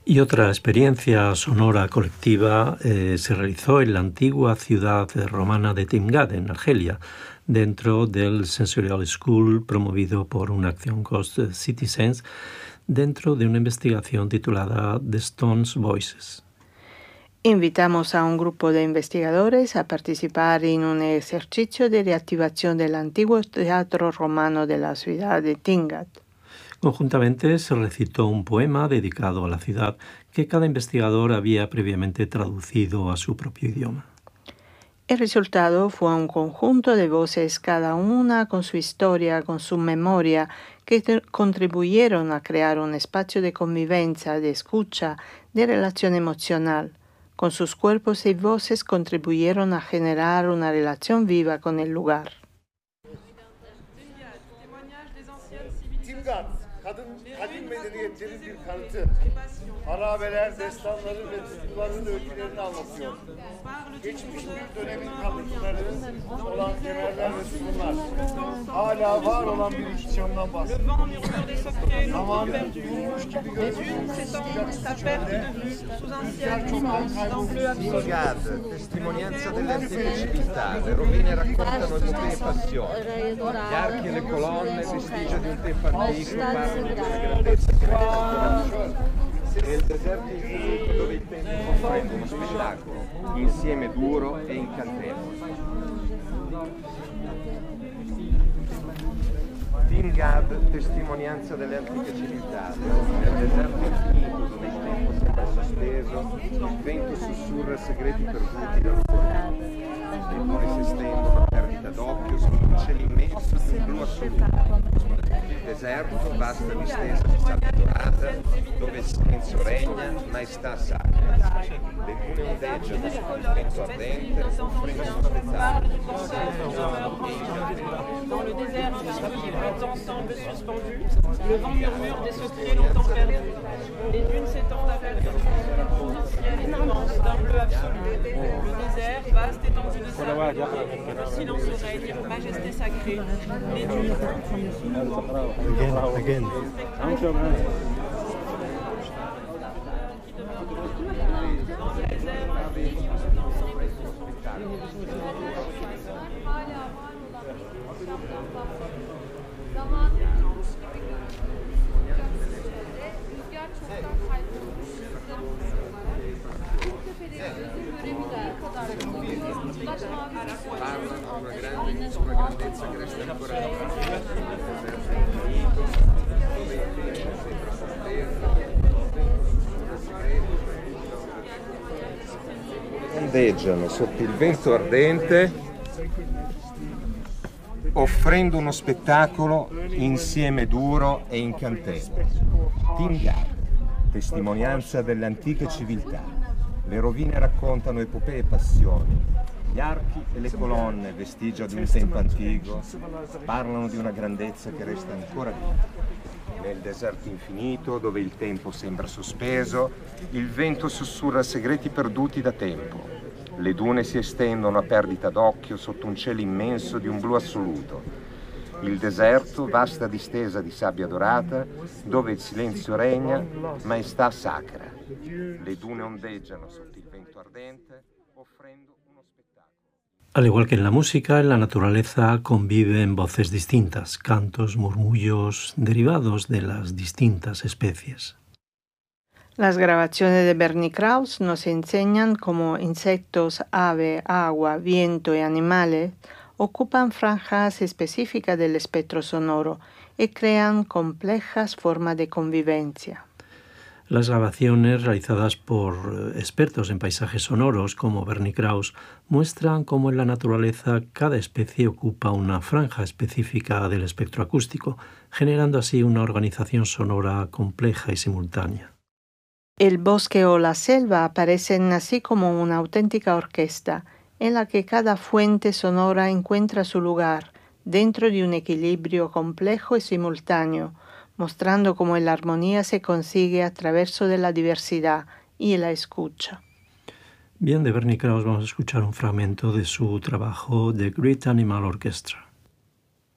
Y otra experiencia sonora colectiva se realizó en la antigua ciudad romana de Timgad, en Argelia, dentro del Sensorial School promovido por una acción Ghost Citizens, dentro de una investigación titulada The Stones Voices. Invitamos a un grupo de investigadores a participar en un ejercicio de reactivación del antiguo teatro romano de la ciudad de Timgad. Conjuntamente se recitó un poema dedicado a la ciudad que cada investigador había previamente traducido a su propio idioma. El resultado fue un conjunto de voces, cada una con su historia, con su memoria, que contribuyeron a crear un espacio de convivencia, de escucha, de relación emocional. Con sus cuerpos y voces contribuyeron a generar una relación viva con el lugar. Kadim medeniyetlerin bir kanıtı. Harabeler, destanların ve tutkuların öykülerini anlatıyor. Geçmiş bir dönemin kalıntıları olan kemerler ve sütunlar. Hala var olan bir ihtişamdan bahsediyor. Zamanın durmuş gibi görünüyor. Sıcak sıçrayla rüzgar çoktan kaybolmuş. Timgad, testimonianza delle antiche civiltà, le rovine raccontano epoche e passioni. Gli archi e le colonne, vestigio di un tempo antico, parlano di una grandezza che nel deserto infinito dove il tempo comprende uno spettacolo, insieme duro e incantevole. Timgad, testimonianza delle antiche civiltà, nel deserto infinito dove il tempo sembra sospeso, il vento sussurra segreti perduti dal fuoco. Le nuvole si estendono a perdita d'occhio su un cielo immenso di un blu assoluto. Il deserto, vasta distesa di sabbia dorata, dove il silenzio regna, maestà sacra. Le dune ondeggiano sul vento ardente, offrendo uno spettacolo. Dans le désert, vibrent ensemble suspendus. Le vent murmure des secrets longtemps perdus. Les dunes s'étendent à perte. Le ciel est immense, d'un bleu absolu. Le désert, vaste étendue de sable. Le silence règne, majesté sacrée. Les dunes. Again. Una grandezza che resta ancora ondeggiano sotto il vento ardente, offrendo uno spettacolo insieme duro e incantevole. Timgad, testimonianza delle antiche civiltà. Le rovine raccontano epopee e passioni. Gli archi e le colonne, vestigia di un tempo antico, parlano di una grandezza che resta ancora viva. Nel deserto infinito, dove il tempo sembra sospeso, il vento sussurra segreti perduti da tempo. Le dune si estendono a perdita d'occhio sotto un cielo immenso di un blu assoluto. Il deserto, vasta distesa di sabbia dorata, dove il silenzio regna, maestà sacra. Le dune ondeggiano sotto il vento ardente, offrendo uno spettacolo. Al igual que en la música, en la naturaleza conviven voces distintas, cantos, murmullos derivados de las distintas especies. Las grabaciones de Bernie Krause nos enseñan cómo insectos, ave, agua, viento y animales ocupan franjas específicas del espectro sonoro y crean complejas formas de convivencia. Las grabaciones realizadas por expertos en paisajes sonoros como Bernie Krause muestran cómo en la naturaleza cada especie ocupa una franja específica del espectro acústico, generando así una organización sonora compleja y simultánea. El bosque o la selva aparecen así como una auténtica orquesta, en la que cada fuente sonora encuentra su lugar dentro de un equilibrio complejo y simultáneo, mostrando cómo la armonía se consigue a través de la diversidad y la escucha. Bien, de Bernie Krause vamos a escuchar un fragmento de su trabajo The Great Animal Orchestra.